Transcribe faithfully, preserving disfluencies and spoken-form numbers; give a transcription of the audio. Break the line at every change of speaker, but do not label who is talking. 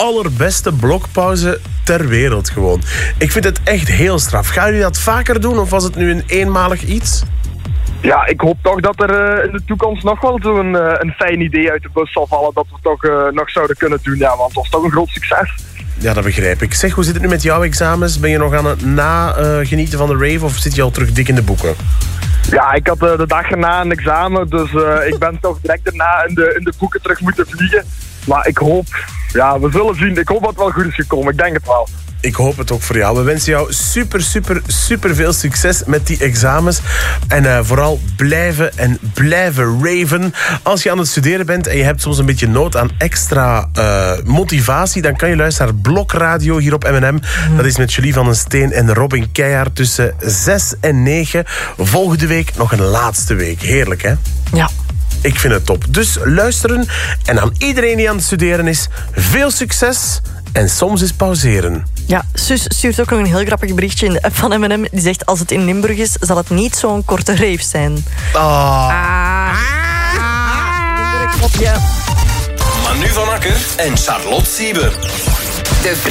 allerbeste blokpauze ter wereld gewoon. Ik vind het echt heel straf. Gaan jullie dat vaker doen of was het nu een eenmalig iets?
Ja, ik hoop toch dat er uh, in de toekomst nog wel zo'n uh, een fijn idee uit de bus zal vallen. Dat we het toch uh, nog zouden kunnen doen. Ja, want het was toch een groot succes.
Ja, dat begrijp ik. Zeg, hoe zit het nu met jouw examens? Ben je nog aan het na-genieten uh, van de rave of zit je al terug dik in de boeken?
Ja, ik had uh, de dag erna een examen, dus uh, ik ben toch direct daarna in de, in de boeken terug moeten vliegen. Maar ik hoop, ja, we zullen zien. Ik hoop dat het wel goed is gekomen. Ik denk het wel.
Ik hoop het ook voor jou. We wensen jou super, super, super veel succes met die examens. En uh, vooral blijven en blijven raven. Als je aan het studeren bent en je hebt soms een beetje nood aan extra uh, motivatie, dan kan je luisteren naar Blokradio hier op M en M. Mm. Dat is met Julie van den Steen en Robin Keijaard tussen zes en negen. Volgende week nog een laatste week. Heerlijk, hè?
Ja.
Ik vind het top. Dus luisteren. En aan iedereen die aan het studeren is, veel succes. En soms is pauzeren.
Ja, Sus stuurt ook nog een heel grappig berichtje in de app van M en M. Die zegt, als het in Limburg is, zal het niet zo'n korte rave zijn.
Oh.
Ah. Ah.
Manu van Akker en Charlotte Sieber. De